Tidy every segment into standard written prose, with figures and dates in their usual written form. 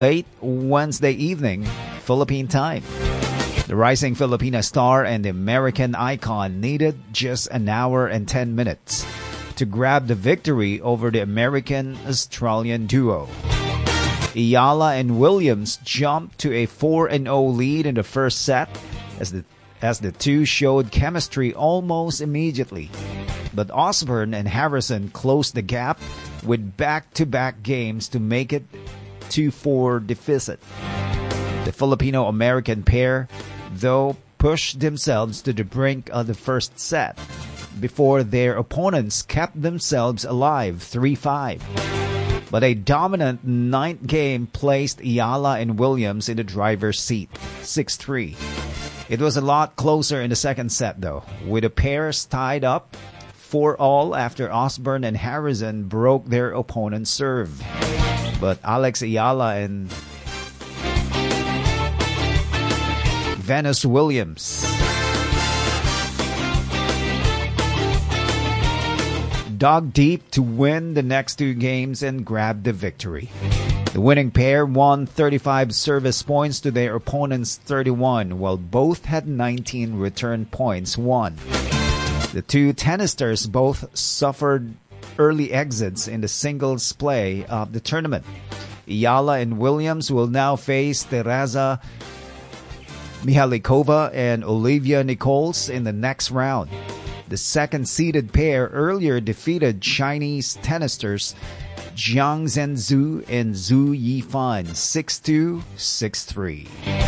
late Wednesday evening, Philippine time. The rising Filipina star and the American icon needed just an hour and 10 minutes to grab the victory over the American-Australian duo. Ayala and Williams jumped to a 4-0 lead in the first set as the two showed chemistry almost immediately. But Osborne and Harrison closed the gap with back-to-back games to make it 2-4 deficit. The Filipino-American pair, though, pushed themselves to the brink of the first set before their opponents kept themselves alive 3-5. But a dominant ninth game placed Ayala and Williams in the driver's seat, 6-3. It was a lot closer in the second set, though, with the pairs tied up 4-all after Osborne and Harrison broke their opponent's serve. But Alex Ayala and Venus Williams dug deep to win the next two games and grab the victory. The winning pair won 35 service points to their opponent's 31, while both had 19 return points won. The two tennisters both suffered early exits in the singles play of the tournament. Ayala and Williams will now face Teresa Mihalikova and Olivia Nichols in the next round. The second-seeded pair earlier defeated Chinese tennisters Jiang Zhenzhou and Zhu Yifan 6-2, 6-3.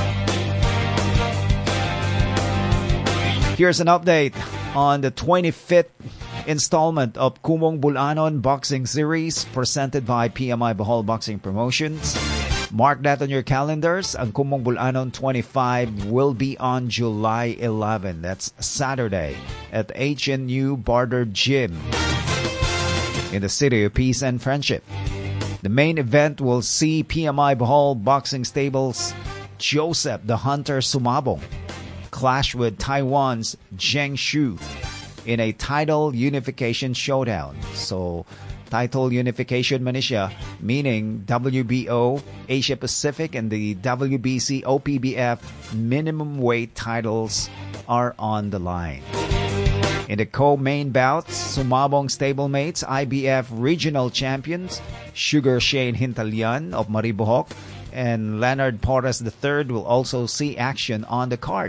Here's an update on the 25th installment of Kumong Bulanon Boxing Series presented by PMI Bohol Boxing Promotions. Mark that on your calendars. Ang Kumong Bulanon 25 will be on July 11. That's Saturday at HNU Barder Gym in the City of Peace and Friendship. The main event will see PMI Bohol Boxing Stables Joseph the Hunter Sumabong clash with Taiwan's Zheng Xu in a title unification showdown. So, title unification man siya, meaning WBO, Asia Pacific, and the WBC OPBF minimum weight titles are on the line. In the co-main bouts, Sumabong stablemates, IBF regional champions, Sugar Shane Hintalian of Maribohok and Leonard Porras III will also see action on the card.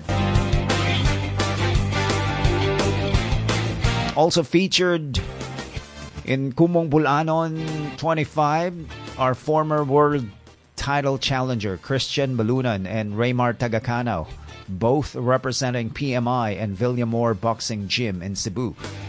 Also featured in Kumong Bulanon 25 are former world title challenger Christian Balunan and Raymar Tagacano, both representing PMI and Villamor Boxing Gym in Cebu.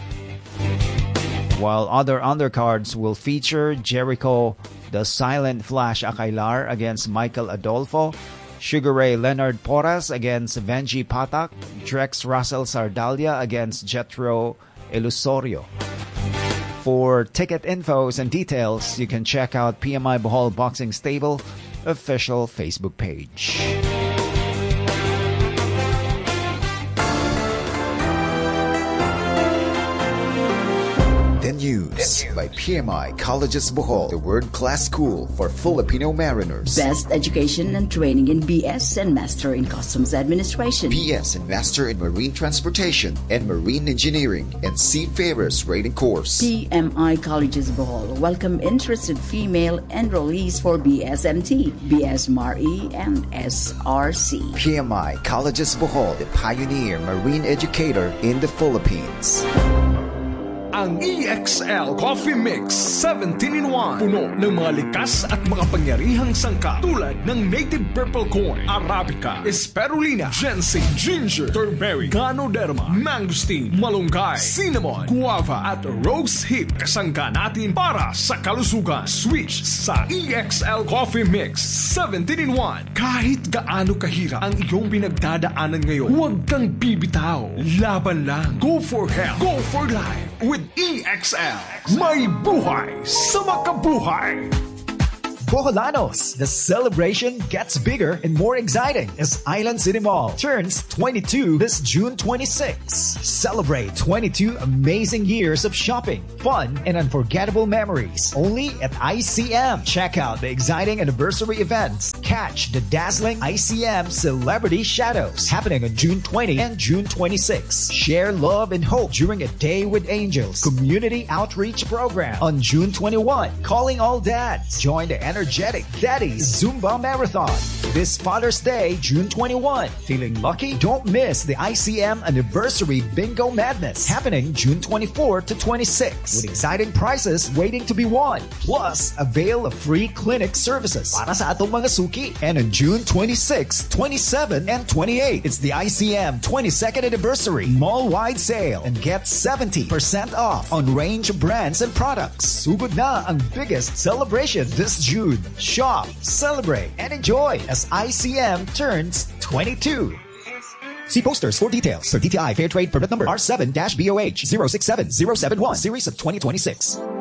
While other undercards will feature Jericho the Silent Flash Akailar against Michael Adolfo, Sugar Ray Leonard Porras against Venji Patak, Drex Russell Sardalia against Jetro Elusorio. For ticket infos and details, you can check out PMI Bohol Boxing Stable official Facebook page. The News by PMI Colleges Bohol, the world-class school for Filipino mariners. Best education and training in BS and Master in Customs Administration, BS and Master in Marine Transportation and Marine Engineering, and Seafarers Rating Course. PMI Colleges Bohol welcome interested female enrollees for BSMT, BS MARE, and SRC. PMI Colleges Bohol, the pioneer marine educator in the Philippines. Ang EXL Coffee Mix 17-in-1. Puno ng mga likas at makapangyarihang sangkap tulad ng native purple corn, arabica, spirulina, ginseng, ginger, turmeric, ganoderma, mangosteen, malunggay, cinnamon, guava at rose hip. Kasangga natin para sa kalusugan. Switch sa EXL Coffee Mix 17-in-1. Kahit gaano kahirap ang iyong pinagdadaanan ngayon, huwag kang bibitaw. Laban lang. Go for health. Go for life. With EXL, may buhay sa makabuhay. Boholanos, the celebration gets bigger and more exciting as Island City Mall turns 22 this June 26. Celebrate 22 amazing years of shopping, fun, and unforgettable memories only at ICM. Check out the exciting anniversary events. Catch the dazzling ICM Celebrity Shadows happening on June 20 and June 26. Share love and hope during a Day with Angels community outreach program on June 21. Calling all dads. Join the energetic Daddies Zumba Marathon this Father's Day, June 21. Feeling lucky? Don't miss the ICM Anniversary Bingo Madness happening June 24 to 26 with exciting prizes waiting to be won. Plus, avail of free clinic services para sa atong mga suki. And on June 26, 27, and 28, it's the ICM 22nd Anniversary Mall-wide Sale and get 70% off on range of brands and products. Sugod na ang biggest celebration this June. Shop, celebrate, and enjoy as ICM turns 22. See posters for details. Per DTI Fair Trade Permit Number R7-BOH 067071 Series of 2026.